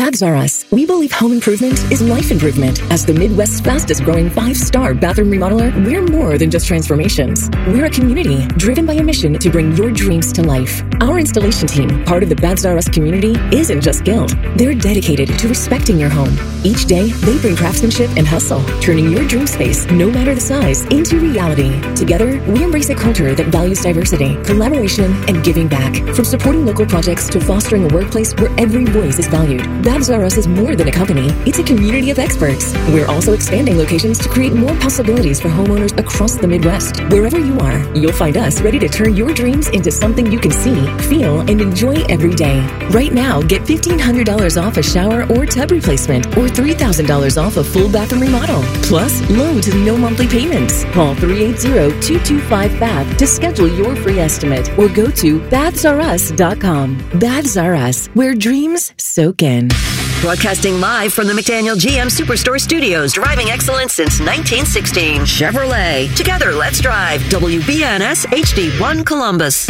Baths R Us, we believe home improvement is life improvement. As the Midwest's fastest growing 5-star bathroom remodeler, we're more than just transformations. We're a community driven by a mission to bring your dreams to life. Our installation team, part of the Baths R Us community, isn't just skilled. They're dedicated to respecting your home. Each day, they bring craftsmanship and hustle, turning your dream space, no matter the size, into reality. Together, we embrace a culture that values diversity, collaboration, and giving back. From supporting local projects to fostering a workplace where every voice is valued. Baths R Us is more than a company. It's a community of experts. We're also expanding locations to create more possibilities for homeowners across the Midwest. Wherever you are, you'll find us ready to turn your dreams into something you can see, feel, and enjoy every day. Right now, get $1,500 off a shower or tub replacement or $3,000 off a full bathroom remodel. Plus, low to no monthly payments. Call 380-225-BATH to schedule your free estimate or go to bathsrus.com. Baths R Us, where dreams soak in. Broadcasting live from the McDaniel GM Superstore Studios, driving excellence since 1916. Chevrolet. Together, let's drive. WBNS HD1 Columbus.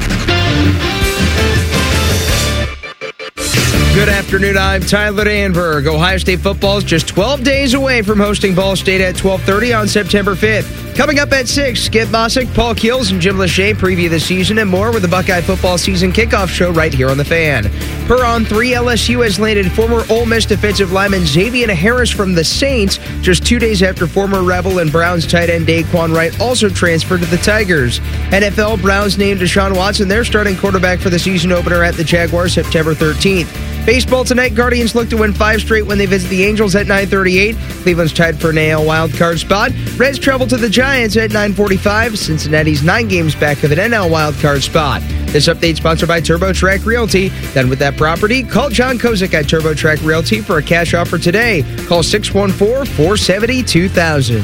Good afternoon, I'm Tyler Danberg. Ohio State football is just 12 days away from hosting Ball State at 12:30 on September 5th. Coming up at 6, Skip Bosick, Paul Keels, and Jim Lachey preview the season and more with the Buckeye football season kickoff show right here on The Fan. Per On 3, LSU has landed former Ole Miss defensive lineman Xavier Harris from the Saints just 2 days after former Rebel and Browns tight end Daquan Wright also transferred to the Tigers. NFL, Browns named Deshaun Watson their starting quarterback for the season opener at the Jaguars September 13th. Baseball tonight, Guardians look to win 5 straight when they visit the Angels at 9:38. Cleveland's tied for an AL wildcard spot. Reds travel to the Giants at 9:45. Cincinnati's 9 games back of an NL wildcard spot. This update sponsored by TurboTrack Realty. Done with that property? Call John Kozik at TurboTrack Realty for a cash offer today. Call 614-470-2000.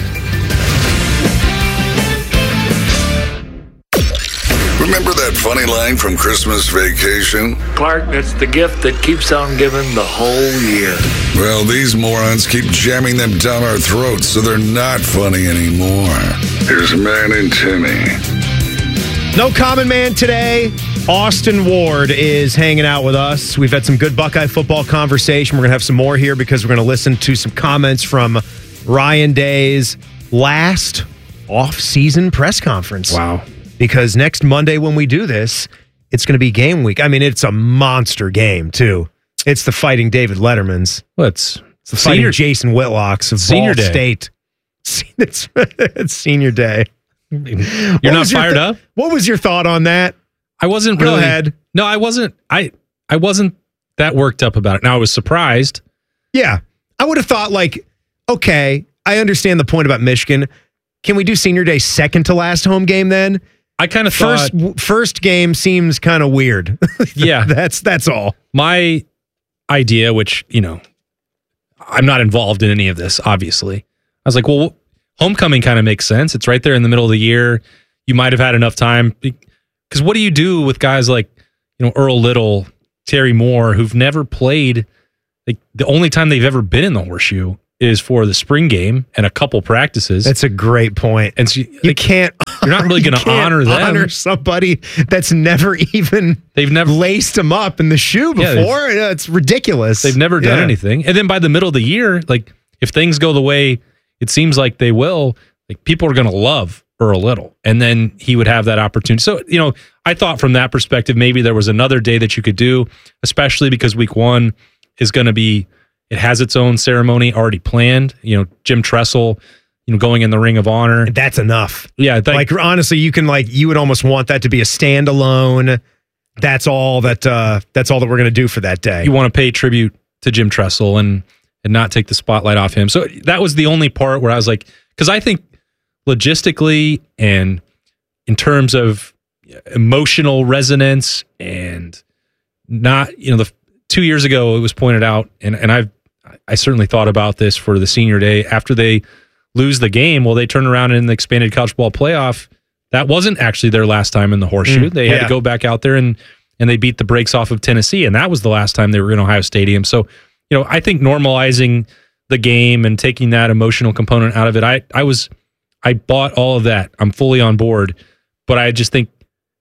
Remember that funny line from Christmas Vacation? Clark, it's the gift that keeps on giving the whole year. Well, these morons keep jamming them down our throats, so they're not funny anymore. Here's Man and Timmy. No common man today. Austin Ward is hanging out with us. We've had some good Buckeye football conversation. We're going to have some more here because we're going to listen to some comments from Ryan Day's last off-season press conference. Wow. Because next Monday when we do this, it's going to be game week. I mean, it's a monster game, too. It's the Fighting David Lettermans. Well, it's the Fighting Jason Whitlocks of Ball State. It's senior day. You're not fired up? What was your thought on that? I wasn't Go really. ahead. No, I wasn't. I wasn't that worked up about it. Now, I was surprised. Yeah. I would have thought, like, okay, I understand the point about Michigan. Can we do senior day second to last home game then? I kind of thought first game seems kind of weird. Yeah, that's all. My idea, which I'm not involved in any of this. Obviously, I was like, well, homecoming kind of makes sense. It's right there in the middle of the year. You might have had enough time because what do you do with guys like Earl Little, Terry Moore, who've never played? Like the only time they've ever been in the Horseshoe is for the spring game and a couple practices. That's a great point. And so you can't. You're not really going to honor them. Honor somebody that's never even. They've never laced them up in the shoe before. Yeah, it's ridiculous. They've never done anything. And then by the middle of the year, like if things go the way it seems like they will, like people are going to love Earl Little, and then he would have that opportunity. So I thought from that perspective, maybe there was another day that you could do, especially because week 1 is going to be. It has its own ceremony already planned. Jim Tressel, going in the Ring of Honor. That's enough. Yeah, like honestly, you would almost want that to be a standalone. That's all that we're going to do for that day. You want to pay tribute to Jim Tressel and not take the spotlight off him. So that was the only part where I was like, because I think logistically and in terms of emotional resonance and not, the 2 years ago it was pointed out, and I certainly thought about this for the senior day after they lose the game. Well, they turn around in the expanded college ball playoff. That wasn't actually their last time in the Horseshoe. They had to go back out there and they beat the brakes off of Tennessee, and that was the last time they were in Ohio Stadium. So, I think normalizing the game and taking that emotional component out of it, I bought all of that. I'm fully on board, but I just think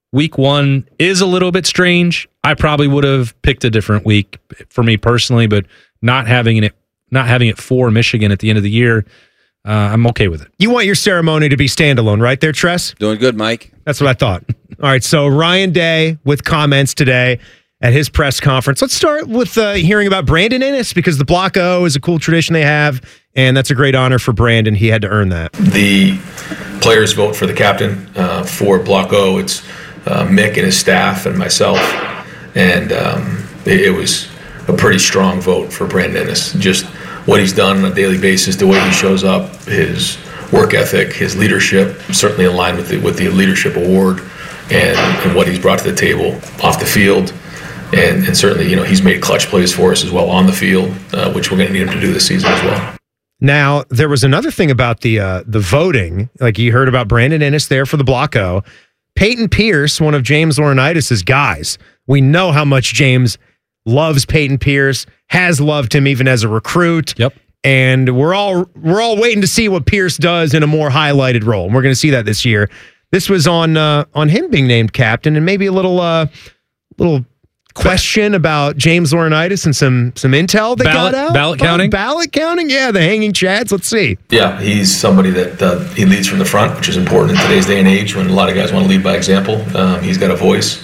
week 1 is a little bit strange. I probably would have picked a different week for me personally, but not having it for Michigan at the end of the year, I'm okay with it. You want your ceremony to be standalone, right there, Tress? Doing good, Mike. That's what I thought. All right, so Ryan Day with comments today at his press conference. Let's start with hearing about Brandon Inniss, because the Block O is a cool tradition they have, and that's a great honor for Brandon. He had to earn that. The players vote for the captain for Block O. It's Mick and his staff and myself, and it was a pretty strong vote for Brandon Inniss. Just what he's done on a daily basis, the way he shows up, his work ethic, his leadership, certainly in line with the leadership award, and what he's brought to the table off the field. And certainly, he's made clutch plays for us as well on the field, which we're going to need him to do this season as well. Now, there was another thing about the voting. Like, you heard about Brandon Inniss there for the Block O. Peyton Pierce, one of James Laurinaitis' guys. We know how much James loves Peyton Pierce, has loved him even as a recruit. Yep. And we're all waiting to see what Pierce does in a more highlighted role. And we're going to see that this year. This was on him being named captain, and maybe a little question about James Laurinaitis and some intel that got out. Ballot counting? Ballot counting? Yeah, the hanging chads. Let's see. Yeah, he's somebody that he leads from the front, which is important in today's day and age when a lot of guys want to lead by example. He's got a voice.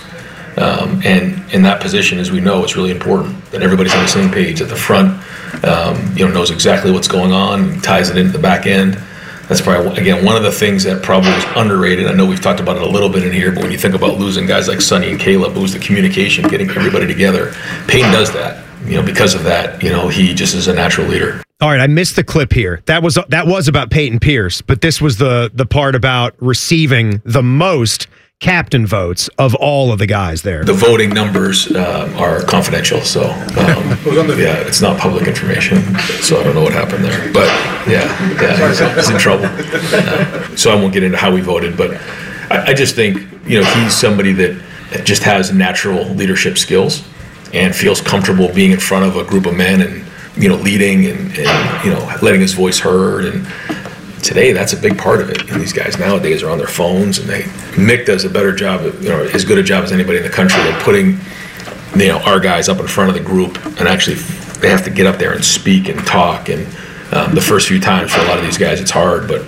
And in that position, as we know, it's really important that everybody's on the same page at the front, knows exactly what's going on, ties it into the back end. That's probably, again, one of the things that probably was underrated. I know we've talked about it a little bit in here, but when you think about losing guys like Sonny and Caleb, it was the communication, getting everybody together. Peyton does that. Because of that, he just is a natural leader. All right, I missed the clip here. That was about Peyton Pierce, but this was the part about receiving the most captain votes of all of the guys there. The voting numbers are confidential, so it's not public information. So I don't know what happened there, but he's in trouble. So I won't get into how we voted, but I just think he's somebody that just has natural leadership skills and feels comfortable being in front of a group of men and leading and letting his voice heard. And today, that's a big part of it. These guys nowadays are on their phones, and Mick does a better job, as good a job as anybody in the country of putting, our guys up in front of the group, and actually they have to get up there and speak and talk. And the first few times for a lot of these guys, it's hard, but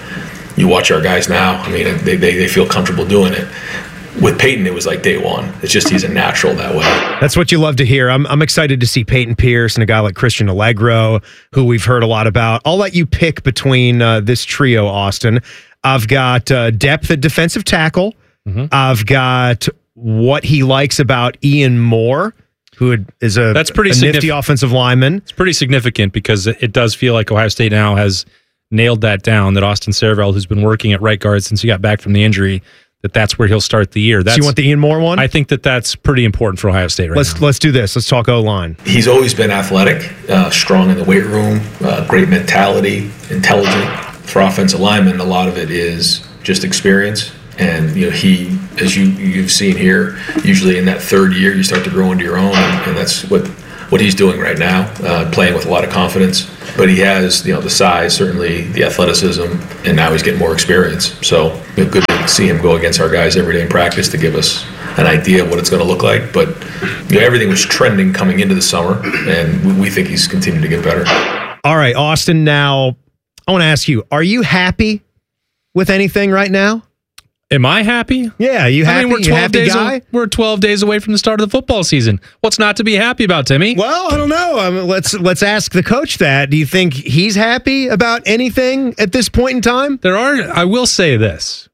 you watch our guys now. They feel comfortable doing it. With Peyton, it was like day one. It's just he's a natural that way. That's what you love to hear. I'm excited to see Peyton Pierce and a guy like Christian Allegro, who we've heard a lot about. I'll let you pick between this trio, Austin. I've got depth at defensive tackle. Mm-hmm. I've got what he likes about Ian Moore, who is a nifty offensive lineman. It's pretty significant because it does feel like Ohio State now has nailed that down, that Austin Cervell, who's been working at right guard since he got back from the injury, that's where he'll start the year. So you want the Ian Moore one? I think that's pretty important for Ohio State now. Let's do this. Let's talk O-line. He's always been athletic, strong in the weight room, great mentality, intelligent. For offensive linemen, a lot of it is just experience. And he, as you've seen here, usually in that third year you start to grow into your own, and that's what he's doing right now, playing with a lot of confidence. But he has the size, certainly the athleticism, and now he's getting more experience. So good to see him go against our guys every day in practice to give us an idea of what it's going to look like. But everything was trending coming into the summer, and we think he's continued to get better. All right, Austin, now I want to ask you, are you happy with anything right now? Am I happy? Yeah, you happy? We're 12 days away from the start of the football season. What's not to be happy about, Timmy? Well, I don't know. Let's ask the coach that. Do you think he's happy about anything at this point in time? I will say this.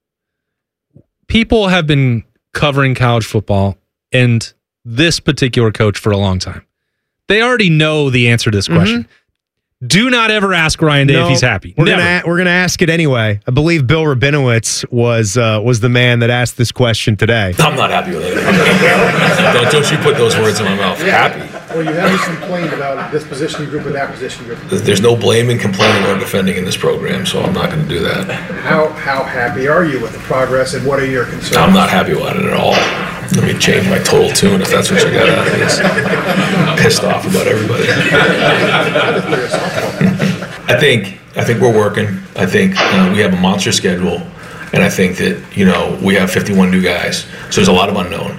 People have been covering college football and this particular coach for a long time. They already know the answer to this question. Mm-hmm. Do not ever ask Ryan Day if he's happy. We're gonna ask it anyway. I believe Bill Rabinowitz was the man that asked this question today. I'm not happy with it. Don't you put those words in my mouth. Yeah. Happy. Well, you haven't complained about this position group or that position group. There's no blaming, complaining, or defending in this program, so I'm not going to do that. How happy are you with the progress, and what are your concerns? I'm not happy about it at all. Let me change my total tune if that's what you got out of this. I'm pissed off about everybody. I think we're working. I think we have a monster schedule. And I think that, we have 51 new guys. So there's a lot of unknown.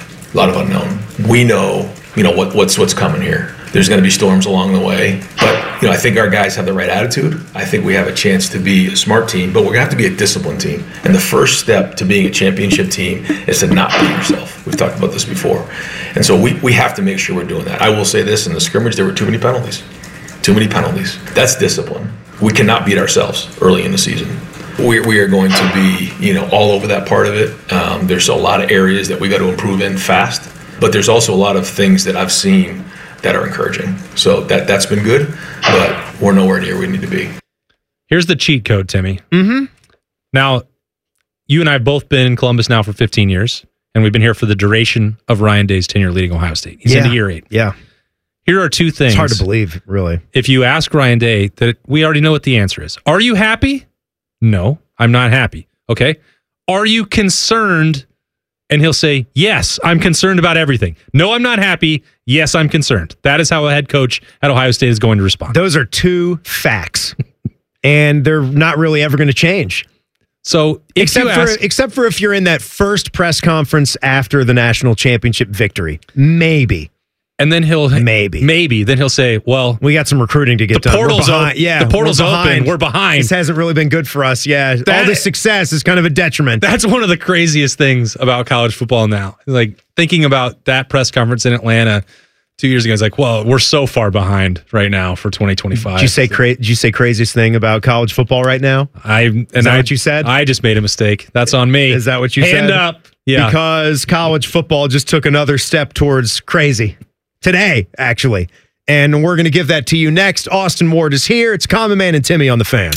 We know, what's coming here. There's going to be storms along the way. But, I think our guys have the right attitude. I think we have a chance to be a smart team, but we're going to have to be a disciplined team. And the first step to being a championship team is to not beat yourself. We've talked about this before. And so we have to make sure we're doing that. I will say this, in the scrimmage, there were too many penalties. That's discipline. We cannot beat ourselves early in the season. We are going to be, all over that part of it. There's a lot of areas that we got to improve in fast, but there's also a lot of things that I've seen that are encouraging. So that's been good, but we're nowhere near where we need to be. Here's the cheat code, Timmy. Mm-hmm. Now, you and I have both been in Columbus now for 15 years, and we've been here for the duration of Ryan Day's tenure leading Ohio State. He's into year 8. Yeah. Here are two things. It's hard to believe, really. If you ask Ryan Day, that we already know what the answer is. Are you happy? No, I'm not happy. Okay. Are you concerned? And he'll say, yes, I'm concerned about everything. No, I'm not happy. Yes, I'm concerned. That is how a head coach at Ohio State is going to respond. Those are two facts, and they're not really ever going to change. So, except for if you're in that first press conference after the national championship victory, maybe. And then maybe. Then he'll say, well, we got some recruiting to get done. The portal's open. We're behind. This hasn't really been good for us. Yeah. All this success is kind of a detriment. That's one of the craziest things about college football now. Like, thinking about that press conference in Atlanta 2 years ago, it's like, well, we're so far behind right now for 2025. Did you say craziest thing about college football right now? Is that what you said? I just made a mistake. That's on me. Is that what you said? Hand up. Yeah. Because college football just took another step towards crazy. Today, actually. And we're going to give that to you next. Austin Ward is here. It's Common Man and Timmy on the Fan.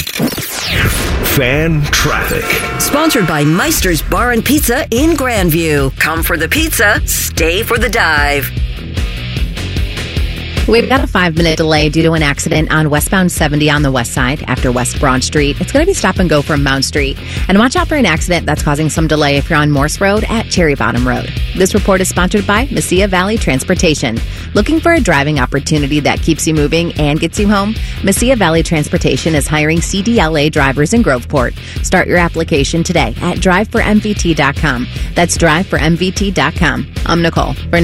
Fan Traffic. Sponsored by Meister's Bar and Pizza in Grandview. Come for the pizza, stay for the dive. We've got a 5-minute delay due to an accident on westbound 70 on the west side after West Broad Street. It's going to be stop and go from Mount Street. And watch out for an accident that's causing some delay if you're on Morse Road at Cherry Bottom Road. This report is sponsored by Mesilla Valley Transportation. Looking for a driving opportunity that keeps you moving and gets you home? Mesilla Valley Transportation is hiring CDLA drivers in Groveport. Start your application today at driveformvt.com. That's driveformvt.com. I'm Nicole for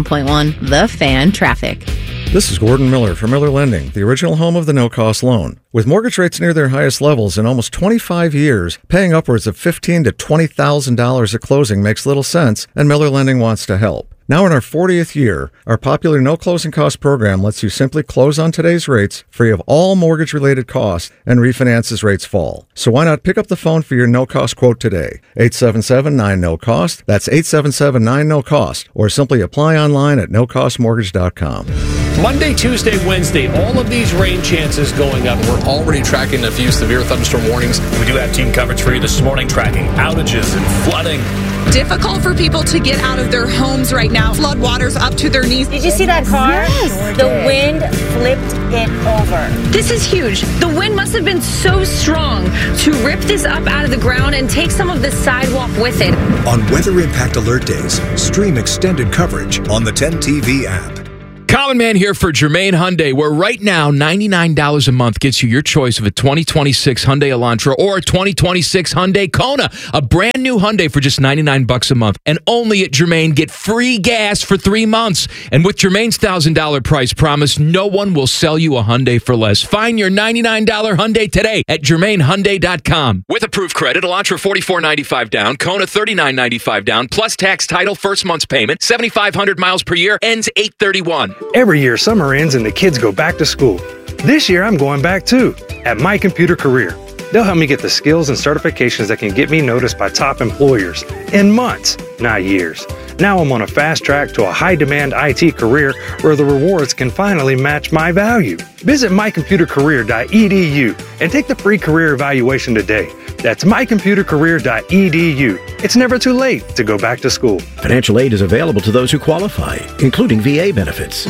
97.1 The Fan Traffic. This is Gordon Miller from Miller Lending, the original home of the no-cost loan. With mortgage rates near their highest levels in almost 25 years, paying upwards of $15,000 to $20,000 at closing makes little sense, and Miller Lending wants to help. Now in our 40th year, our popular no closing cost program lets you simply close on today's rates, free of all mortgage-related costs, and refinance as rates fall. So why not pick up the phone for your no-cost quote today? 877-9-NO-COST. That's 877-9-NO-COST. Or simply apply online at nocostmortgage.com. Monday, Tuesday, Wednesday, all of these rain chances going up. We're already tracking a few severe thunderstorm warnings. We do have team coverage for you this morning, tracking outages and flooding. Difficult for people to get out of their homes right now. Flood waters up to their knees. Did you see that car? Yes. The wind flipped it over. This is huge. The wind must have been so strong to rip this up out of the ground and take some of the sidewalk with it. On Weather Impact Alert Days, stream extended coverage on the 10 TV app. Common Man here for Germain Hyundai, where right now $99 a month gets you your choice of a 2026 Hyundai Elantra or a 2026 Hyundai Kona, a brand new Hyundai for just $99 a month. And only at Germain, get free gas for 3 months. And with Germain's $1,000 price promise, no one will sell you a Hyundai for less. Find your $99 Hyundai today at GermainHyundai.com. With approved credit, Elantra $44.95 down, Kona $39.95 down, plus tax, title, first month's payment, 7,500 miles per year, ends 8/31. Every year, summer ends and the kids go back to school. This year, I'm going back too, at My Computer Career. They'll help me get the skills and certifications that can get me noticed by top employers in months, not years. Now I'm on a fast track to a high-demand IT career where the rewards can finally match my value. Visit mycomputercareer.edu and take the free career evaluation today. That's mycomputercareer.edu. It's never too late to go back to school. Financial aid is available to those who qualify, including VA benefits.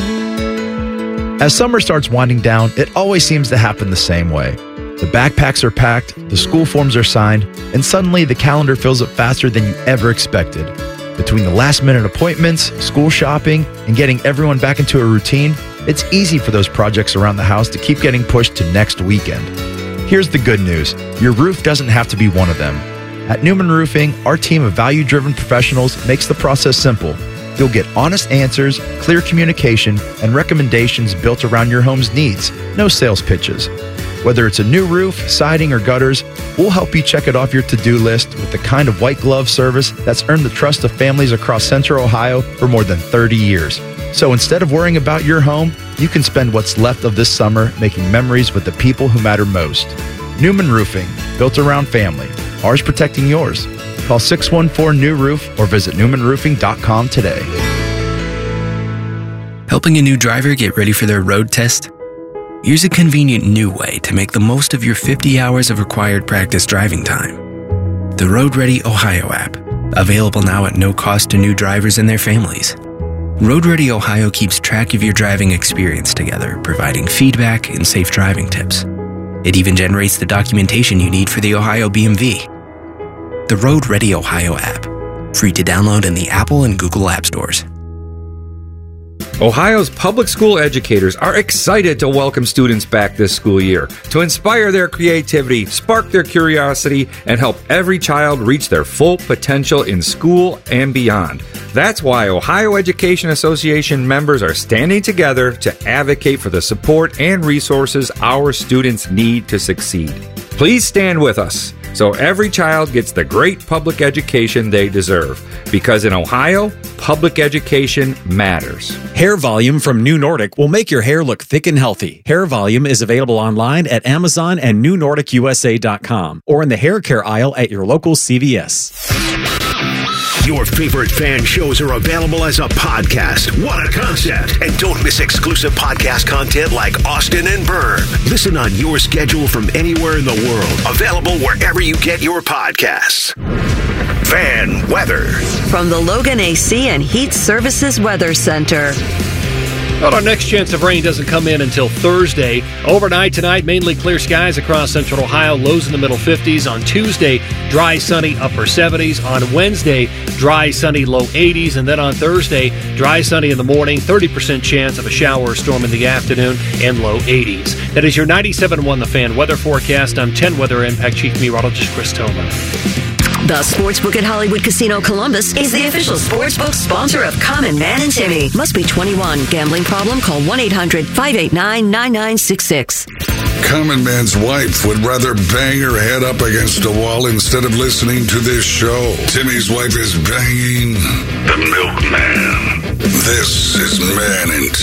As summer starts winding down, it always seems to happen the same way. The backpacks are packed, the school forms are signed, and suddenly the calendar fills up faster than you ever expected. Between the last-minute appointments, school shopping, and getting everyone back into a routine, it's easy for those projects around the house to keep getting pushed to next weekend. Here's the good news. Your roof doesn't have to be one of them. At Newman Roofing, our team of value-driven professionals makes the process simple. You'll get honest answers, clear communication, and recommendations built around your home's needs. No sales pitches. Whether it's a new roof, siding, or gutters, we'll help you check it off your to-do list with the kind of white glove service that's earned the trust of families across Central Ohio for more than 30 years. So instead of worrying about your home, you can spend what's left of this summer making memories with the people who matter most. Newman Roofing, built around family. Ours protecting yours. Call 614-NEW-ROOF or visit newmanroofing.com today. Helping a new driver get ready for their road test? Here's a convenient new way to make the most of your 50 hours of required practice driving time. The Road Ready Ohio app, available now at no cost to new drivers and their families. Road Ready Ohio keeps track of your driving experience together, providing feedback and safe driving tips. It even generates the documentation you need for the Ohio BMV. The Road Ready Ohio app, free to download in the Apple and Google App Stores. Ohio's public school educators are excited to welcome students back this school year to inspire their creativity, spark their curiosity, and help every child reach their full potential in school and beyond. That's why Ohio Education Association members are standing together to advocate for the support and resources our students need to succeed. Please stand with us so every child gets the great public education they deserve. Because in Ohio, public education matters. Hair Volume from New Nordic will make your hair look thick and healthy. Hair Volume is available online at Amazon and newnordicusa.com or in the hair care aisle at your local CVS. Your favorite fan shows are available as a podcast. What a concept! And don't miss exclusive podcast content like Austin and Byrne. Listen on your schedule from anywhere in the world. Available wherever you get your podcasts. Fan weather. From the Logan AC and Heat Services Weather Center. Well, our next chance of rain doesn't come in until Thursday. Overnight tonight, mainly clear skies across Central Ohio, lows in the middle 50s. On Tuesday, dry, sunny, upper 70s. On Wednesday, dry, sunny, low 80s. And then on Thursday, dry, sunny in the morning, 30% chance of a shower or storm in the afternoon, and low 80s. That is your 97.1 The Fan weather forecast. I'm 10 Weather Impact Chief Meteorologist Chris Toma. The Sportsbook at Hollywood Casino Columbus is the official sportsbook sponsor of Common Man and Timmy. Must be 21. Gambling problem? Call 1-800-589-9966. Common Man's wife would rather bang her head up against a wall instead of listening to this show. Timmy's wife is banging the milkman. This is Man and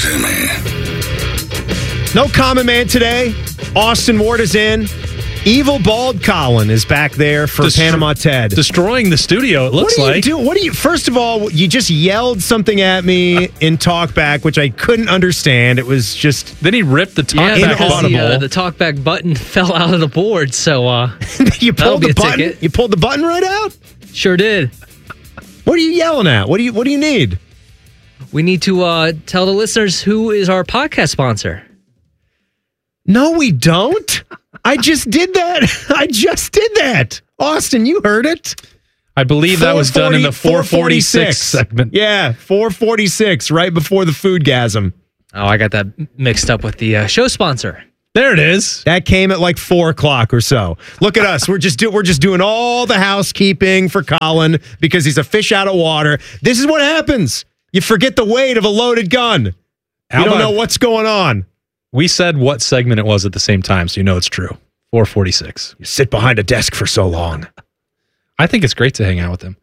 Timmy. No Common Man today. Austin Ward is in. Evil Bald Colin is back there for Panama Ted. Destroying the studio, it looks like. What do you first of all, you just yelled something at me in talkback, which I couldn't understand. It was just... Then he ripped the talkback button. The talkback button fell out of the board, so you pulled the button? Ticket. You pulled the button right out? Sure did. What are you yelling at? What do you need? We need to tell the listeners who is our podcast sponsor. No, we don't. I just did that. Austin, you heard it. I believe that was done in the 446 segment. Yeah, 446, right before the foodgasm. Oh, I got that mixed up with the show sponsor. There it is. That came at like 4 o'clock or so. Look at us. We're just doing all the housekeeping for Colin because he's a fish out of water. This is what happens. You forget the weight of a loaded gun. You don't know what's going on. We said what segment it was at the same time, so you know it's true. 446. You sit behind a desk for so long. I think it's great to hang out with him.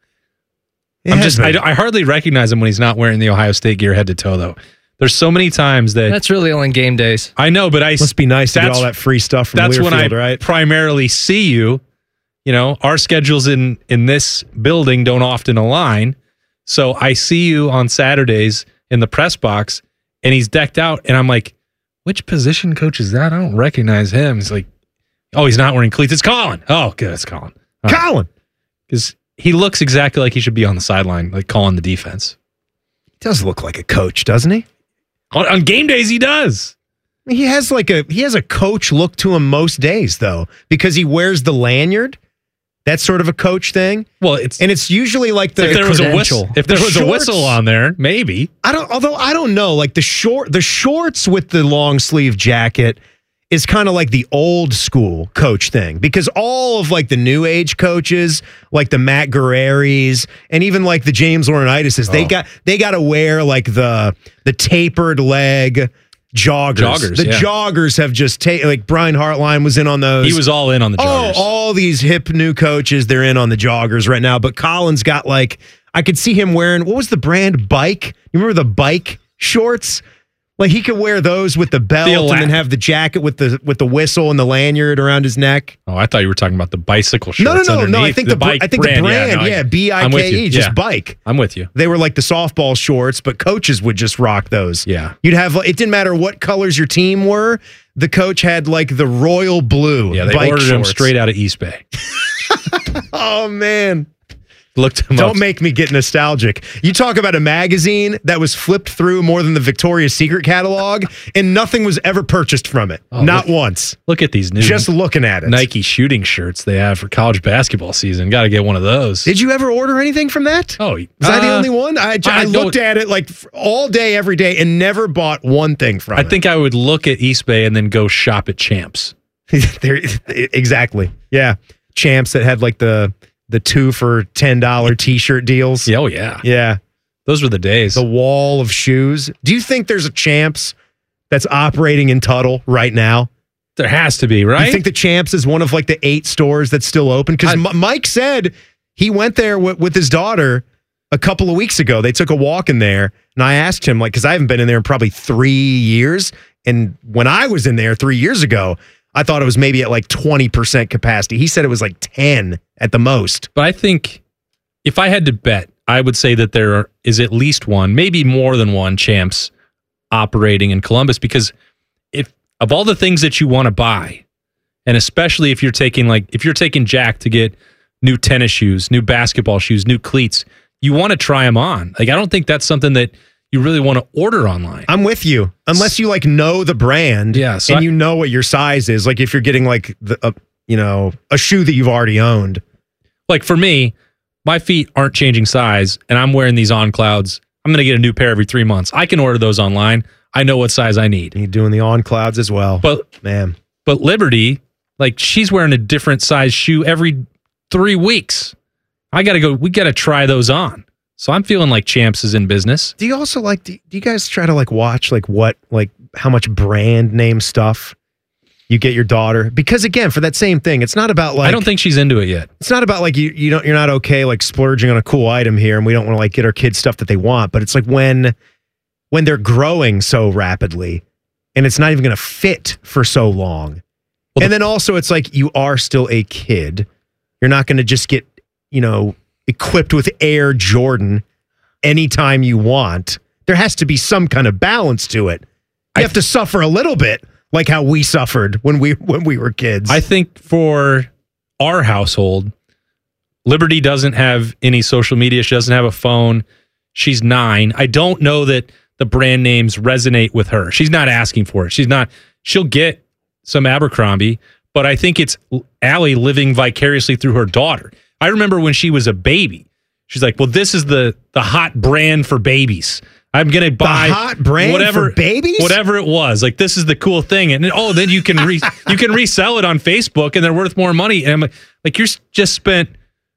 I hardly recognize him when he's not wearing the Ohio State gear head to toe, though. There's so many times that... That's really only game days. I know, but must be nice to get all that free stuff from Learfield, that's when I right? primarily see you. You know, our schedules in this building don't often align. So I see you on Saturdays in the press box, and he's decked out, and I'm like, which position coach is that? I don't recognize him. He's like, oh, he's not wearing cleats. It's Colin. Oh, good. It's Colin. Colin. Because he looks exactly like he should be on the sideline, like calling the defense. He does look like a coach, doesn't he? On game days, he does. He has a coach look to him most days, though, because he wears the lanyard. That's sort of a coach thing. Well, it's usually like if there was a whistle. If there was a whistle on there, maybe. I don't know. Like the shorts with the long sleeve jacket. is kind of like the old school coach thing, because all of like the new age coaches, like the Matt Guerreris and even like the James Laurinaitis, they got to wear like the tapered leg joggers. The joggers have just taken, like Brian Hartline was in on those. He was all in on the joggers. All these hip new coaches, they're in on the joggers right now. But Colin's got like, I could see him wearing, what was the brand? Bike? You remember the Bike shorts? Like he could wear those with the belt and then have the jacket with the whistle and the lanyard around his neck. Oh, I thought you were talking about the bicycle shorts. No. I think the brand, BIKE, just Bike. I'm with you. They were like the softball shorts, but coaches would just rock those. Yeah, you'd have. It didn't matter what colors your team were. The coach had like the royal blue. Yeah, they ordered them straight out of East Bay. Oh man. Looked him Don't make me get nostalgic. You talk about a magazine that was flipped through more than the Victoria's Secret catalog, and nothing was ever purchased from it. Not once. Look at these new just looking at it. Nike shooting shirts they have for college basketball season. Got to get one of those. Did you ever order anything from that? Oh, was I the only one? I looked at it like all day, every day, and never bought one thing from it. I think I would look at East Bay and then go shop at Champs. Exactly. Yeah. Champs that had like the 2 for $10 t-shirt deals. Oh, yeah. Yeah. Those were the days. The wall of shoes. Do you think there's a Champs that's operating in Tuttle right now? There has to be, right? You think the Champs is one of like the 8 stores that's still open? Because Mike said he went there with his daughter a couple of weeks ago. They took a walk in there, and I asked him, like, because I haven't been in there in probably 3 years. And when I was in there 3 years ago, I thought it was maybe at like 20% capacity. He said it was like 10 at the most. But I think if I had to bet, I would say that there is at least one, maybe more than one Champs operating in Columbus, because if of all the things that you want to buy, and especially if you're taking Jack to get new tennis shoes, new basketball shoes, new cleats, you want to try them on. Like I don't think that's something that you really want to order online. I'm with you. Unless you like know the brand and you know what your size is. Like if you're getting like a shoe that you've already owned. Like for me, my feet aren't changing size and I'm wearing these On Clouds. I'm going to get a new pair every 3 months. I can order those online. I know what size I need. You're doing the On Clouds as well. But Liberty, like she's wearing a different size shoe every 3 weeks. We got to try those on. So I'm feeling like Champs is in business. Do you also like, do you guys try to like watch like how much brand name stuff you get your daughter? Because again, for that same thing, it's not about like, I don't think she's into it yet. It's not about like you're not okay like splurging on a cool item here, and we don't want to like get our kids stuff that they want. But it's like when they're growing so rapidly and it's not even going to fit for so long. And then also it's like you are still a kid. You're not going to just get, equipped with Air Jordan anytime you want. There has to be some kind of balance to it. You have to suffer a little bit, like how we suffered when we were kids. I think for our household, Liberty doesn't have any social media. She doesn't have a phone. She's 9. I don't know that the brand names resonate with her. She's not asking for it. She'll get some Abercrombie, but I think it's Allie living vicariously through her daughter. I remember when she was a baby, she's like, well, this is the hot brand for babies. I'm going to buy the hot brand for babies? Whatever it was. Like, this is the cool thing. And then you can resell it on Facebook and they're worth more money. And I'm like, you're just spent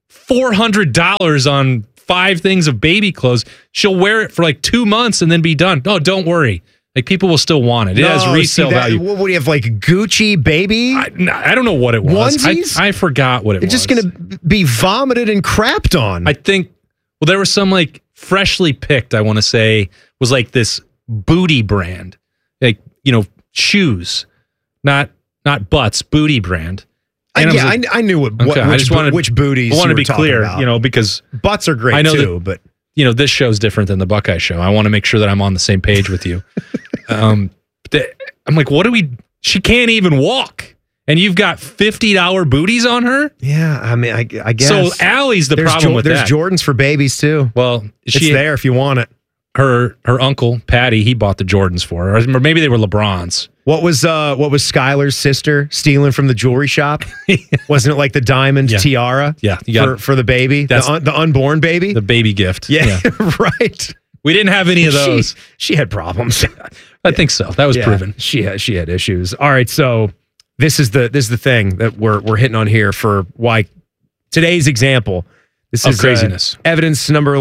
$400 on 5 things of baby clothes. She'll wear it for like 2 months and then be done. Oh, don't worry. Like, people will still want it. It has resale value. What do you have, like Gucci baby? I don't know what it was. I forgot what it was. It's just going to be vomited and crapped on. I think, well, there was some like Freshly Picked, I want to say, was like this booty brand. Like, shoes. Not butts, booty brand. And I knew which booties. I want to be clear, about. Because butts are great too, but this show's different than the Buckeye show. I want to make sure that I'm on the same page with you. I'm like, she can't even walk. And you've got $50 booties on her? Yeah, I mean, I guess. So Allie's the problem with that. There's Jordans for babies too. Well, it's there if you want it. Her uncle, Patty, he bought the Jordans for her. Or maybe they were LeBrons. What was Skylar's sister stealing from the jewelry shop? Wasn't it like the diamond tiara? Yeah, for the baby, the unborn baby, the baby gift. Yeah. Right. We didn't have any of those. She had problems. I think so. That was proven. She had issues. All right, so this is the thing that we're hitting on here for why today's example. This is craziness. Evidence number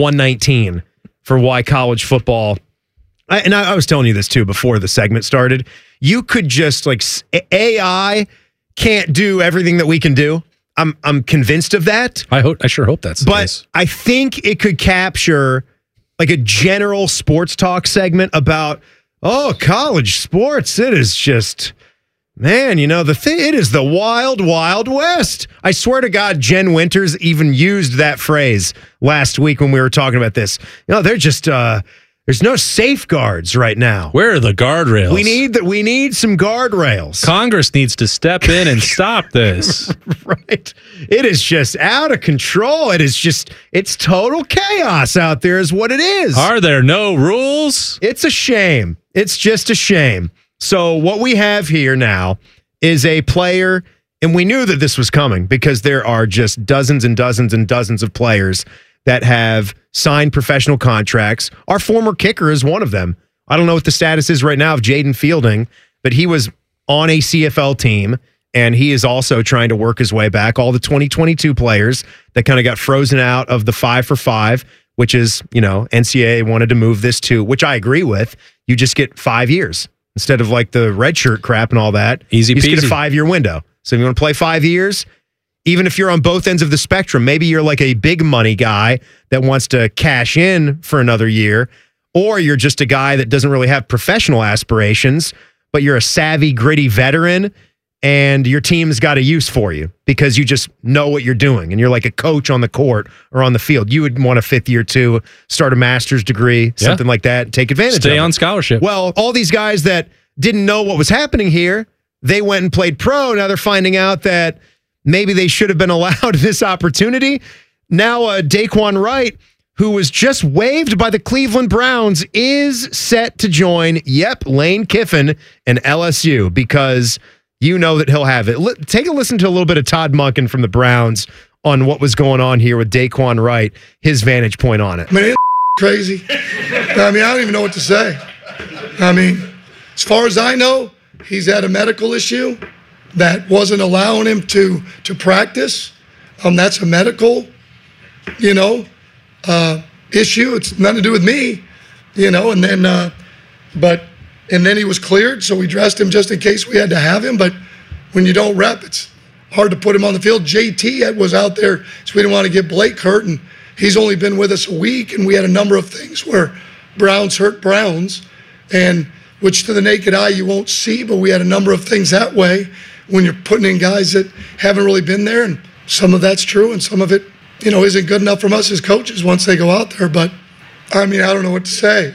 119 for why college football. I was telling you this too before the segment started. You could just AI can't do everything that we can do. I'm convinced of that. I sure hope that's the case. I think it could capture a general sports talk segment about college sports. It is just, man, it is the wild, wild west. I swear to God, Jen Winters even used that phrase last week when we were talking about this. They're just there's no safeguards right now. Where are the guardrails? We need some guardrails. Congress needs to step in and stop this. Right. It is just out of control. It's total chaos out there is what it is. Are there no rules? It's a shame. It's just a shame. So what we have here now is a player, and we knew that this was coming because there are just dozens and dozens and dozens of players that have signed professional contracts. Our former kicker is one of them. I don't know what the status is right now of Jaden Fielding, but he was on a CFL team, and he is also trying to work his way back. All the 2022 players that kind of got frozen out of the 5-for-5, which is, NCAA wanted to move this to, which I agree with. You just get 5 years instead of the red shirt crap and all that. Easy peasy. You just get a 5-year window. So if you want to play 5 years, even if you're on both ends of the spectrum, maybe you're a big money guy that wants to cash in for another year, or you're just a guy that doesn't really have professional aspirations, but you're a savvy, gritty veteran, and your team's got a use for you because you just know what you're doing, and you're like a coach on the court or on the field. You would want a 5th year too, start a master's degree, something like that, and take advantage of it. Stay on scholarship. Well, all these guys that didn't know what was happening here, they went and played pro. Now they're finding out that maybe they should have been allowed this opportunity. Now, Daquan Wright, who was just waived by the Cleveland Browns, is set to join, Lane Kiffin and LSU because that he'll have it. Take a listen to a little bit of Todd Monken from the Browns on what was going on here with Daquan Wright, his vantage point on it. I mean, it's crazy. I don't even know what to say. As far as I know, he's had a medical issue that wasn't allowing him to practice. That's a medical, issue. It's nothing to do with me, and then he was cleared, so we dressed him just in case we had to have him. But when you don't rep, it's hard to put him on the field. JT was out there, so we didn't want to get Blake hurt, and he's only been with us a week, and we had a number of things where Browns hurt Browns, and which to the naked eye you won't see, but we had a number of things that way when you're putting in guys that haven't really been there, and some of that's true, and some of it, isn't good enough from us as coaches once they go out there. But, I don't know what to say.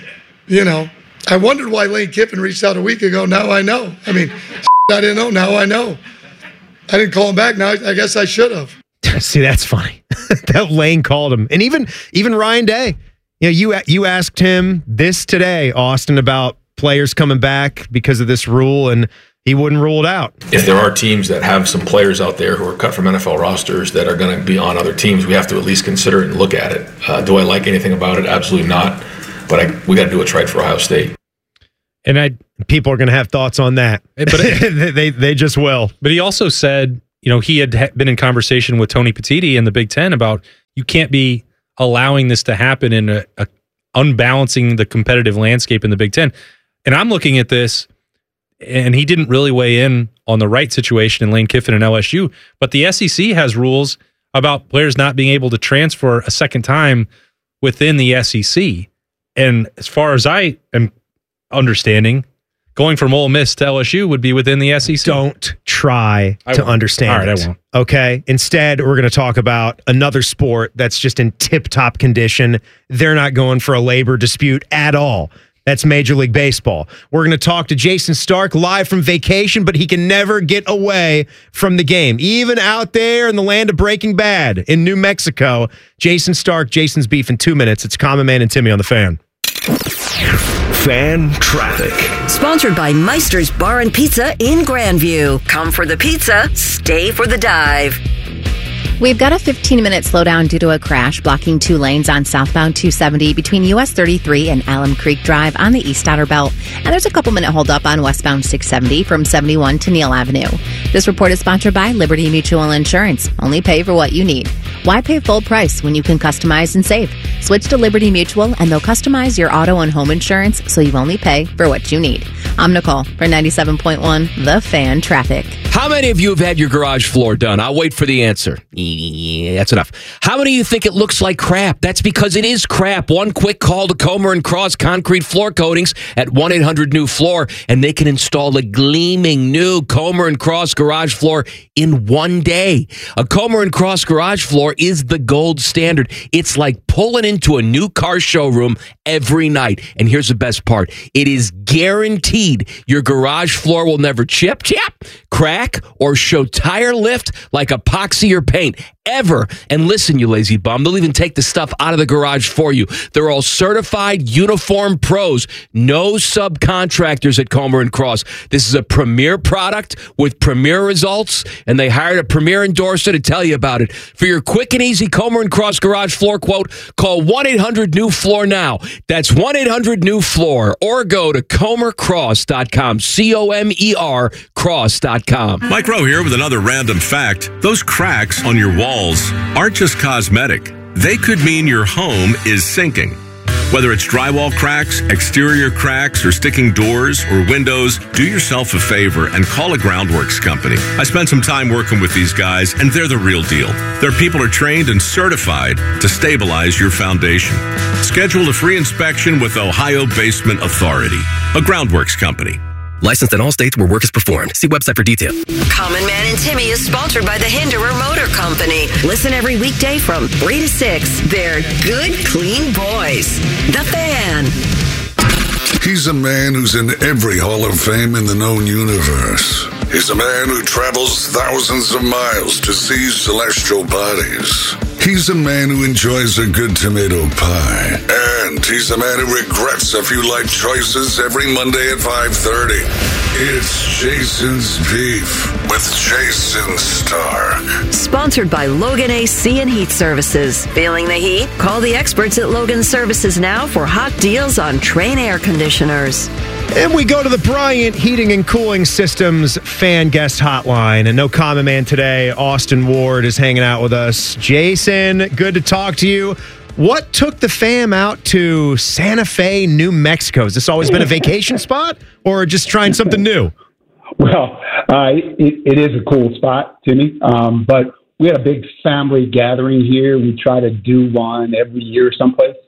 I wondered why Lane Kiffin reached out a week ago. Now I know. I didn't know. Now I know. I didn't call him back. Now I guess I should have. See, that's funny. That Lane called him. And even Ryan Day, you asked him this today, Austin, about players coming back because of this rule, and he wouldn't rule it out. If there are teams that have some players out there who are cut from NFL rosters that are going to be on other teams, we have to at least consider it and look at it. Do I like anything about it? Absolutely not. But we got to do what's right for Ohio State. And people are going to have thoughts on that, but they just will. But he also said, he had been in conversation with Tony Petitti in the Big Ten about you can't be allowing this to happen in unbalancing the competitive landscape in the Big Ten. And I'm looking at this, and he didn't really weigh in on the right situation in Lane Kiffin and LSU, but the SEC has rules about players not being able to transfer a second time within the SEC. And as far as I am understanding, going from Ole Miss to LSU would be within the SEC. Don't try to understand All right, it. I won't. Okay? Instead, we're going to talk about another sport that's just in tip-top condition. They're not going for a labor dispute at all. That's Major League Baseball. We're going to talk to Jason Stark live from vacation, but he can never get away from the game. Even out there in the land of Breaking Bad in New Mexico, Jason Stark, Jason's Beef in 2 minutes. It's Common Man and Timmy on the Fan. Fan traffic. Sponsored by Meister's Bar and Pizza in Grandview. Come for the pizza, stay for the dive. We've got a 15-minute slowdown due to a crash blocking 2 lanes on southbound 270 between US 33 and Alum Creek Drive on the East Outer Belt. And there's a couple-minute holdup on westbound 670 from 71 to Neal Avenue. This report is sponsored by Liberty Mutual Insurance. Only pay for what you need. Why pay full price when you can customize and save? Switch to Liberty Mutual and they'll customize your auto and home insurance so you only pay for what you need. I'm Nicole for 97.1 The Fan Traffic. How many of you have had your garage floor done? I'll wait for the answer. Yeah, that's enough. How many of you think it looks like crap? That's because it is crap. One quick call to Comer & Cross Concrete Floor Coatings at 1-800-NEW-FLOOR, and they can install a gleaming new Comer & Cross garage floor in one day. A Comer & Cross garage floor is the gold standard. It's like pulling into a new car showroom every night. And here's the best part. It is guaranteed your garage floor will never chip, crack, or show tire lift like epoxy or paint ever. And listen, you lazy bum, they'll even take the stuff out of the garage for you. They're all certified uniform pros. No subcontractors at Comer & Cross. This is a premier product with premier results, and they hired a premier endorser to tell you about it. For your quick and easy Comer & Cross garage floor quote, call 1-800-NEW-FLOOR now. That's 1-800-NEW-FLOOR, or go to comercross.com, C-O-M-E-R cross.com. Mike Rowe here with another random fact. Those cracks on your walls aren't just cosmetic. They could mean your home is sinking. Whether it's drywall cracks, exterior cracks, or sticking doors or windows, do yourself a favor and call a Groundworks company. I spent some time working with these guys, and they're the real deal. Their people are trained and certified to stabilize your foundation. Schedule a free inspection with Ohio Basement Authority, a Groundworks company. Licensed in all states where work is performed. See website for details. Common Man and Timmy is sponsored by the Hinderer Motor Company. Listen every weekday from 3 to 6. They're good, clean boys. The Fan. He's a man who's in every Hall of Fame in the known universe. He's a man who travels thousands of miles to see celestial bodies. He's a man who enjoys a good tomato pie. And he's a man who regrets a few life choices every Monday at 5:30. It's Jason's Beef with Jason Stark. Sponsored by Logan AC and Heat Services. Feeling the heat? Call the experts at Logan Services now for hot deals on Train air conditioners. And we go to the Bryant Heating and Cooling Systems fan guest hotline. And no common man today. Austin Ward is hanging out with us. Jason, good to talk to you. What took the fam out to Santa Fe, New Mexico? Has this always been a vacation spot or just trying something new? Well, it is a cool spot, Timmy. But we had a big family gathering here. We try to do one every year someplace.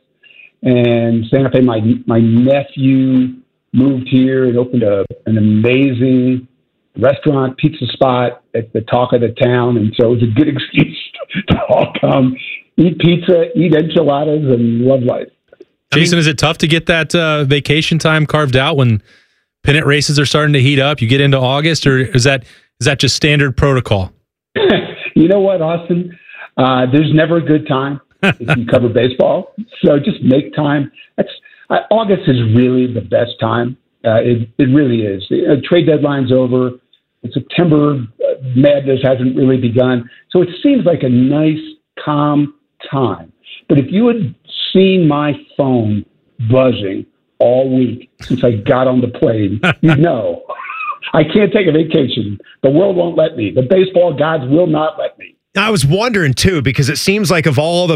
And Santa Fe, my nephew moved here and opened an amazing restaurant, pizza spot at the talk of the town. And so it was a good excuse to all come, eat pizza, eat enchiladas, and love life. Jason, is it tough to get that vacation time carved out when pennant races are starting to heat up? You get into August, or is that just standard protocol? You know what, Austin? There's never a good time if you cover baseball. So just make time. August is really the best time. It really is. Trade deadline's over. September madness hasn't really begun. So it seems like a nice, calm time. But if you had seen my phone buzzing all week since I got on the plane, you'd know I can't take a vacation. The world won't let me. The baseball gods will not let me. I was wondering, too, because it seems like of all the